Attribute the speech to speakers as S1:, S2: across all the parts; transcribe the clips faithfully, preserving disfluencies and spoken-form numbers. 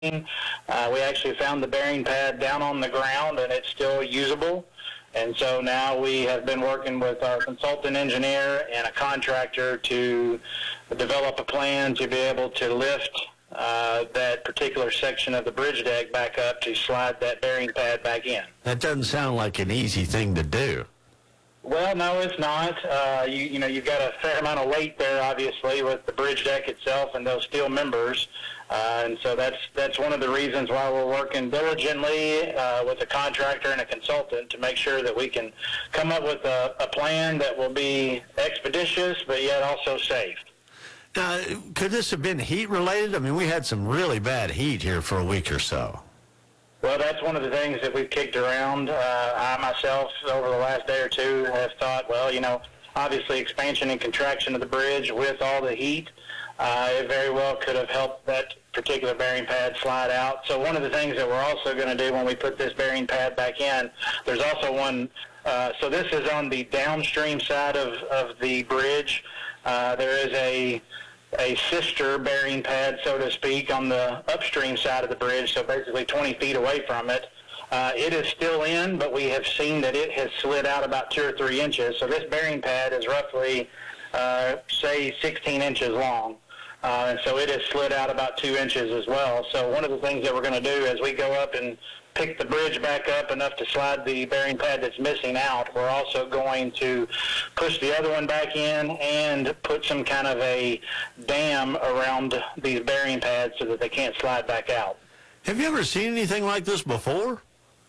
S1: Uh, we actually found the bearing pad down on the ground, and it's still usable. And so now we have been working with our consultant engineer and a contractor to develop a plan to be able to lift uh, that particular section of the bridge deck back up to slide that bearing pad back in.
S2: That doesn't sound like an easy thing to do.
S1: Well, no, it's not. Uh, you, you know, you've got a fair amount of weight there, obviously, with the bridge deck itself and those steel members. Uh, and so that's that's one of the reasons why we're working diligently uh, with a contractor and a consultant to make sure that we can come up with a, a plan that will be expeditious but yet also safe.
S2: Now, could this have been heat-related? I mean, we had some really bad heat here for a week or so.
S1: Well, that's one of the things that we've kicked around. Uh, I myself, over the last day or two, have thought, well, you know, obviously expansion and contraction of the bridge with all the heat, uh, it very well could have helped that particular bearing pad slide out. So one of the things that we're also going to do when we put this bearing pad back in, there's also one, uh, so this is on the downstream side of, of the bridge. Uh, there is a a sister bearing pad, so to speak, on the upstream side of the bridge, so basically twenty feet away from it. Uh, it is still in, but we have seen that it has slid out about two or three inches. So this bearing pad is roughly, uh, say, sixteen inches long. Uh, and so it has slid out about two inches as well. So one of the things that we're going to do as we go up and pick the bridge back up enough to slide the bearing pad that's missing out, we're also going to push the other one back in and put some kind of a dam around these bearing pads so that they can't slide back out.
S2: Have you ever seen anything like this before?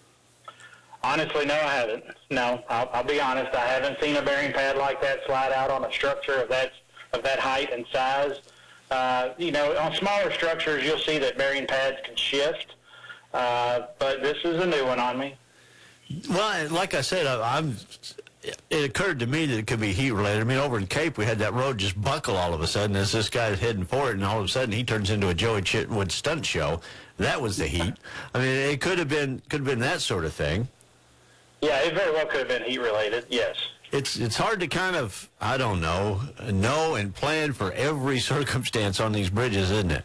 S1: Honestly, no, I haven't. No, I'll, I'll be honest. I haven't seen a bearing pad like that slide out on a structure of that of that height and size. Uh, you know, on smaller structures, you'll see that bearing pads can shift. Uh, but this is a new one on me.
S2: Well, like I said, I, I'm. It occurred to me that it could be heat-related. I mean, over in Cape, we had that road just buckle all of a sudden as this guy's heading for it, and all of a sudden he turns into a Joey Chitwood stunt show. That was the heat. I mean, it could have been could have been that sort of thing.
S1: Yeah, it very well could have been heat-related, yes.
S2: It's it's hard to kind of, I don't know, know and plan for every circumstance on these bridges, isn't it?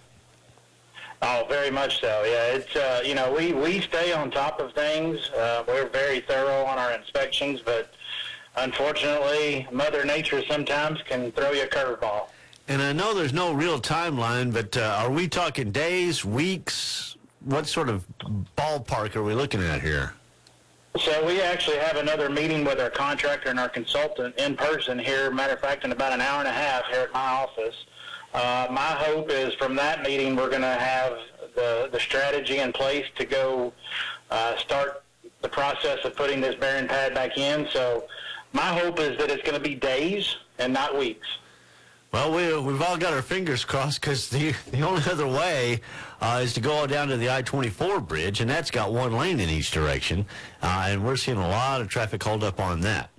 S1: Oh, very much so. Yeah, it's uh, you know we, we stay on top of things. Uh, we're very thorough on our inspections, but unfortunately, Mother Nature sometimes can throw you a curveball.
S2: And I know there's no real timeline, but uh, are we talking days, weeks? What sort of ballpark are we looking at here?
S1: So we actually have another meeting with our contractor and our consultant in person here. Matter of fact, in about an hour and a half here at my office. Uh, my hope is from that meeting we're going to have the, the strategy in place to go uh, start the process of putting this bearing pad back in. So my hope is that it's going to be days and not weeks.
S2: Well, we, we've all got our fingers crossed because the, the only other way uh, is to go down to the I twenty-four bridge, and that's got one lane in each direction, uh, and we're seeing a lot of traffic hold up on that.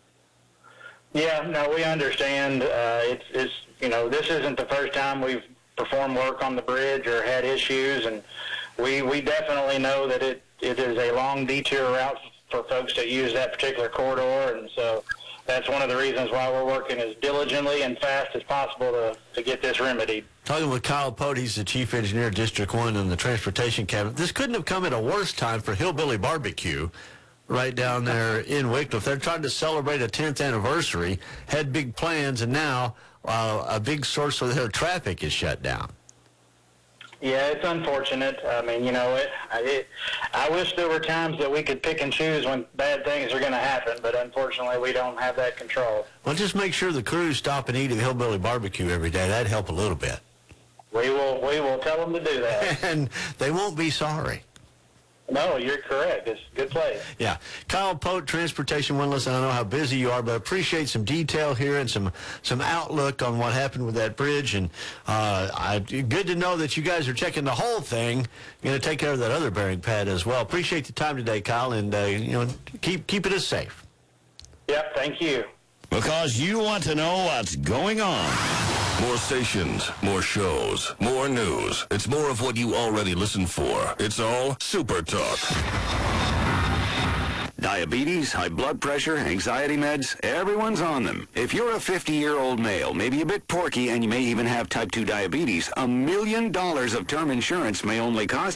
S1: Yeah, no, we understand. Uh, it's, it's, you know, this isn't the first time we've performed work on the bridge or had issues, and we we definitely know that it, it is a long detour route for folks that use that particular corridor, and so that's one of the reasons why we're working as diligently and fast as possible to, to get this remedied.
S2: Talking with Kyle Pote, he's the chief engineer, District one in the Transportation Cabinet. This couldn't have come at a worse time for Hillbilly Barbecue right down there in Wycliffe. They're trying to celebrate a tenth anniversary, had big plans, and now uh, a big source of their traffic is shut down.
S1: Yeah, it's unfortunate. I mean, you know, it, it, I wish there were times that we could pick and choose when bad things are going to happen, but unfortunately we don't have that control.
S2: Well, just make sure the crews stop and eat at Hillbilly Barbecue every day. That'd help a little bit.
S1: We will, we will tell them to do that.
S2: And they won't be sorry.
S1: No, you're correct. It's a good place.
S2: Yeah. Kyle Pote, Transportation One. Listen, I know how busy you are, but I appreciate some detail here and some some outlook on what happened with that bridge. And uh, I, good to know that you guys are checking the whole thing. You're going to take care of that other bearing pad as well. Appreciate the time today, Kyle, and uh, you know, keep keep it as safe.
S1: Yep, thank you.
S3: Because you want to know what's going on. More stations, more shows, more news. It's more of what you already listen for. It's all Super Talk.
S4: Diabetes, high blood pressure, anxiety meds, everyone's on them. If you're a fifty-year-old male, maybe a bit porky, and you may even have type two diabetes, a million dollars of term insurance may only cost